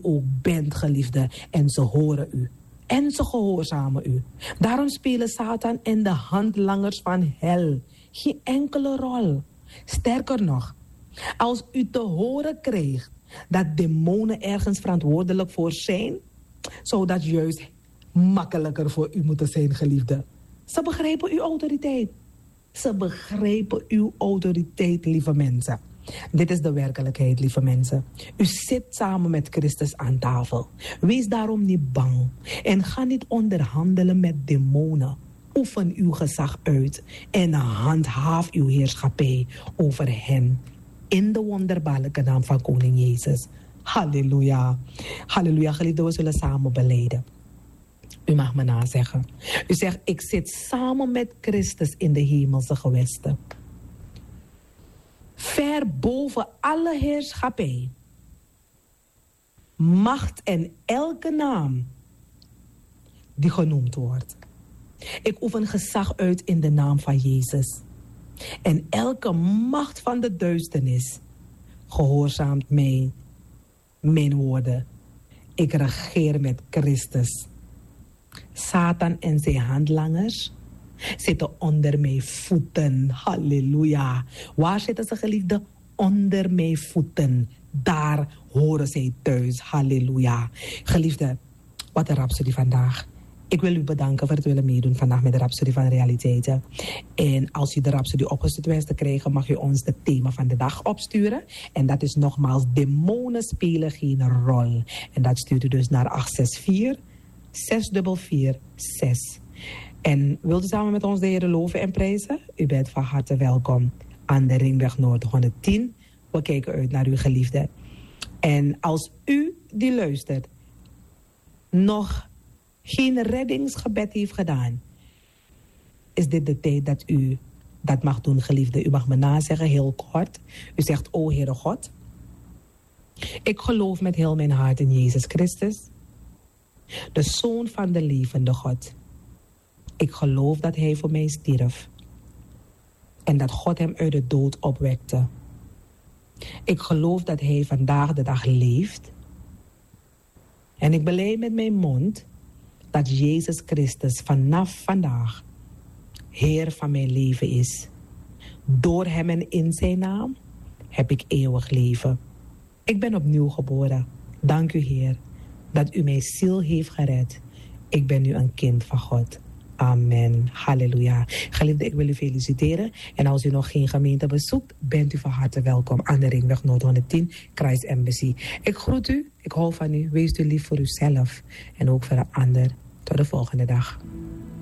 ook bent, geliefde. En ze horen u. En ze gehoorzamen u. Daarom spelen Satan en de handlangers van hel geen enkele rol. Sterker nog, als u te horen kreeg dat demonen ergens verantwoordelijk voor zijn, zou dat juist makkelijker voor u moeten zijn, geliefde. Ze begrijpen uw autoriteit. Ze begrijpen uw autoriteit, lieve mensen. Dit is de werkelijkheid, lieve mensen. U zit samen met Christus aan tafel. Wees daarom niet bang. En ga niet onderhandelen met demonen. Oefen uw gezag uit. En handhaaf uw heerschappij over hen. In de wonderbaarlijke naam van koning Jezus. Halleluja. Halleluja, geliefden, we zullen samen belijden. U mag me nazeggen. U zegt, ik zit samen met Christus in de hemelse gewesten. Ver boven alle heerschappij, macht en elke naam die genoemd wordt. Ik oefen gezag uit in de naam van Jezus. En elke macht van de duisternis gehoorzaamt mij, mijn woorden. Ik regeer met Christus. Satan en zijn handlangers zitten onder mijn voeten. Halleluja. Waar zitten ze, geliefde? Onder mijn voeten. Daar horen zij thuis. Halleluja. Geliefde, wat een rhapsodie vandaag. Ik wil u bedanken voor het willen meedoen vandaag met de Rhapsodie van Realiteiten. En als u de Rhapsodie opgestuurd wenst te krijgen, mag u ons het thema van de dag opsturen. En dat is nogmaals, demonen spelen geen rol. En dat stuurt u dus naar 864 6446. En wilt u samen met ons de Heer loven en prijzen? U bent van harte welkom aan de Ringweg Noord 110. We kijken uit naar uw geliefde. En als u die luistert nog geen reddingsgebed heeft gedaan, is dit de tijd dat u dat mag doen, geliefde. U mag me nazeggen, heel kort. U zegt, o Heere God, ik geloof met heel mijn hart in Jezus Christus, de Zoon van de levende God. Ik geloof dat hij voor mij stierf en dat God hem uit de dood opwekte. Ik geloof dat hij vandaag de dag leeft. En ik bely met mijn mond dat Jezus Christus vanaf vandaag Heer van mijn leven is. Door hem en in zijn naam heb ik eeuwig leven. Ik ben opnieuw geboren. Dank u, Heer, dat u mijn ziel heeft gered. Ik ben nu een kind van God. Amen. Halleluja. Geliefde, ik wil u feliciteren. En als u nog geen gemeente bezoekt, bent u van harte welkom aan de Ringweg Noord 110, Christ Embassy. Ik groet u, ik hou van u. Wees u lief voor uzelf en ook voor een ander. Tot de volgende dag.